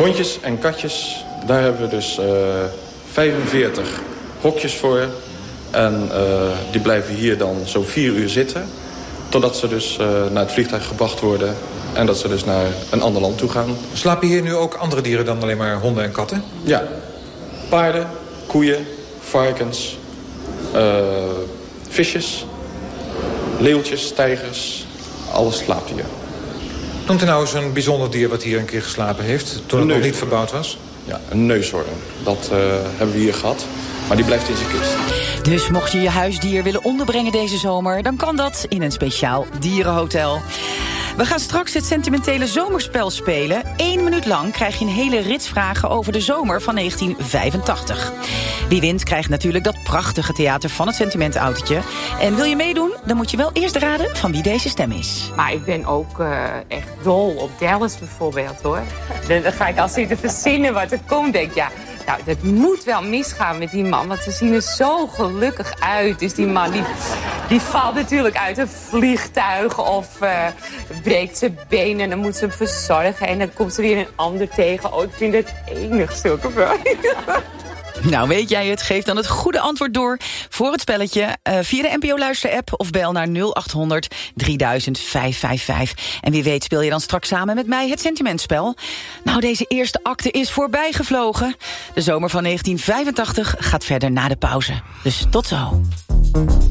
Hondjes en katjes, daar hebben we dus 45 hokjes voor. En die blijven hier dan zo'n 4 uur zitten. Totdat ze dus naar het vliegtuig gebracht worden. En dat ze dus naar een ander land toe gaan. Slapen hier nu ook andere dieren dan alleen maar honden en katten? Ja, paarden, koeien, varkens, visjes, leeuwtjes, tijgers. Alles slaapt hier. Noemt u nou eens een bijzonder dier wat hier een keer geslapen heeft, toen het nog niet verbouwd was? Ja, een neushoorn. Dat hebben we hier gehad. Maar die blijft in zijn kist. Dus mocht je je huisdier willen onderbrengen deze zomer, dan kan dat in een speciaal dierenhotel. We gaan straks het sentimentele zomerspel spelen. 1 minuut lang krijg je een hele rits vragen over de zomer van 1985. Wie wint krijgt natuurlijk dat prachtige theater van het sentimentenautootje. En wil je meedoen, dan moet je wel eerst raden van wie deze stem is. Maar ik ben ook echt dol op Dallas bijvoorbeeld, hoor. Dan ga ik al zitten verzinnen wat er komt. Denk ja, nou, dat moet wel misgaan met die man. Want ze zien er zo gelukkig uit. Dus die man die valt natuurlijk uit een vliegtuig of breekt zijn benen. En dan moet ze hem verzorgen. En dan komt ze weer een ander tegen. Oh, ik vind het enig, zulke vrouw. Nou, weet jij het? Geef dan het goede antwoord door voor het spelletje via de NPO-luister-app of bel naar 0800 3000 555. En wie weet speel je dan straks samen met mij het sentimentspel. Nou, deze eerste acte is voorbij gevlogen. De zomer van 1985 gaat verder na de pauze. Dus tot zo.